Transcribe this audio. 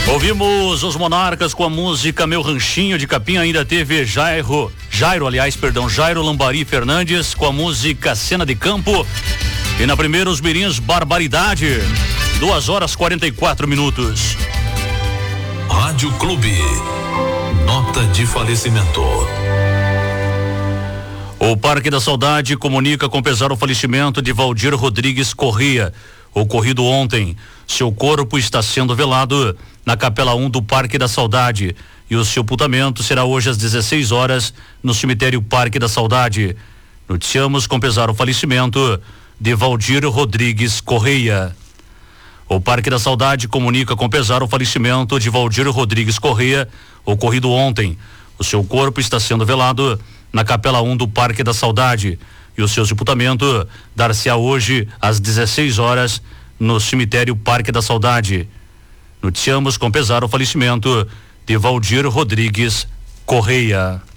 Ouvimos os Monarcas com a música Meu Ranchinho. De Capim ainda teve Jairo Lambari Fernandes com a música Cena de Campo. E na primeira os mirins Barbaridade. 2h44. Rádio Clube. Nota de falecimento. O Parque da Saudade comunica com pesar o falecimento de Valdir Rodrigues Corrêa, ocorrido ontem. Seu corpo está sendo velado na Capela 1 do Parque da Saudade e o sepultamento será hoje às 16 horas no cemitério Parque da Saudade. Noticiamos com pesar o falecimento de Valdir Rodrigues Corrêa. O Parque da Saudade comunica com pesar o falecimento de Valdir Rodrigues Corrêa, ocorrido ontem. O seu corpo está sendo velado na Capela 1 do Parque da Saudade e o seu sepultamento dar-se-á hoje às 16 horas no cemitério Parque da Saudade. Noticiamos com pesar o falecimento de Valdir Rodrigues Corrêa.